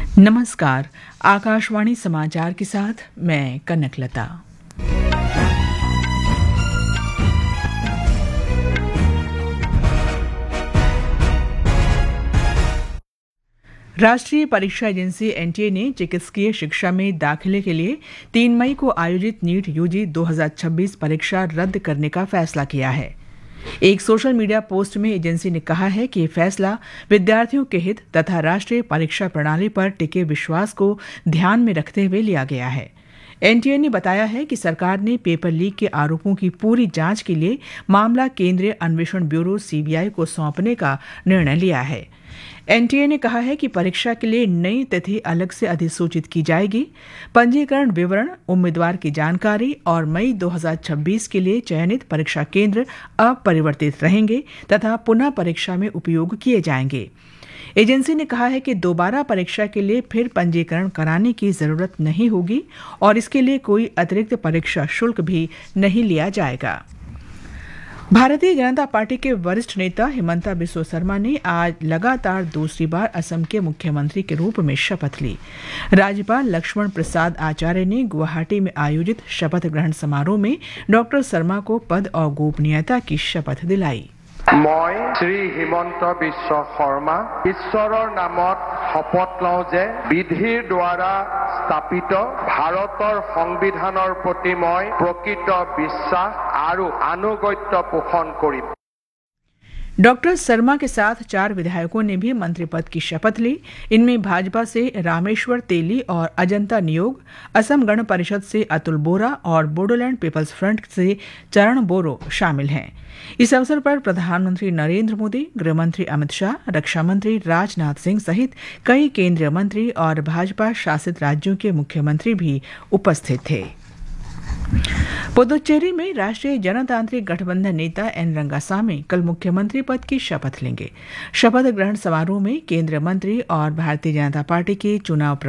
नमस्कार। आकाशवाणी समाचार के साथ मैं कनकलता। राष्ट्रीय परीक्षा एजेंसी एनटीए ने चिकित्सकीय शिक्षा में दाखिले के लिए 3 मई को आयोजित नीट यूजी 2026 परीक्षा रद्द करने का फैसला किया है। एक सोशल मीडिया पोस्ट में एजेंसी ने कहा है कि यह फैसला विद्यार्थियों के हित तथा राष्ट्रीय परीक्षा प्रणाली पर टिके विश्वास को ध्यान में रखते हुए लिया गया है। एनटीए ने बताया है कि सरकार ने पेपर लीक के आरोपों की पूरी जांच के लिए मामला केंद्रीय अन्वेषण ब्यूरो सीबीआई को सौंपने का निर्णय लिया है। एनटीए ने कहा है कि परीक्षा के लिए नई तिथि अलग से अधिसूचित की जाएगी। पंजीकरण विवरण, उम्मीदवार की जानकारी और मई 2026 के लिए चयनित परीक्षा केंद्र अपरिवर्तित रहेंगे तथा पुनः परीक्षा में उपयोग किए जाएंगे। एजेंसी ने कहा है कि दोबारा परीक्षा के लिए फिर पंजीकरण कराने की जरूरत नहीं होगी और इसके लिए कोई अतिरिक्त परीक्षा शुल्क भी नहीं लिया जाएगा। भारतीय जनता पार्टी के वरिष्ठ नेता हिमंता बिस्वा शर्मा ने आज लगातार दूसरी बार असम के मुख्यमंत्री के रूप में शपथ ली। राज्यपाल लक्ष्मण प्रसाद आचार्य ने गुवाहाटी में आयोजित शपथ ग्रहण समारोह में डॉक्टर शर्मा को पद और गोपनीयता की शपथ दिलाई। মই শ্ৰী হিমন্ত বিশ্ব শৰ্মা ঈশ্বৰৰ নামত শপত লওঁ যে বিধিৰ দ্বাৰা স্থাপিত ভাৰতৰ সংবিধানৰ প্ৰতি মই প্ৰকৃত বিশ্বাস আৰু আনুগত্য পোষণ কৰিম। डॉक्टर शर्मा के साथ 4 विधायकों ने भी मंत्री पद की शपथ ली। इनमें भाजपा से रामेश्वर तेली और अजंता नियोग, असम गण परिषद से अतुल बोरा और बोडोलैंड पीपल्स फ्रंट से चरण बोरो शामिल हैं। इस अवसर पर प्रधानमंत्री नरेंद्र मोदी, गृहमंत्री अमित शाह, रक्षा मंत्री राजनाथ सिंह सहित कई केंद्रीय मंत्री और भाजपा शासित राज्यों के मुख्यमंत्री भी उपस्थित थे। पुदुचेरी में राष्ट्रीय जनतांत्रिक गठबंधन नेता एन रंगासामी कल मुख्यमंत्री पद की शपथ लेंगे। शपथ ग्रहण समारोह में केंद्रीय मंत्री और भारतीय जनता पार्टी के चुनाव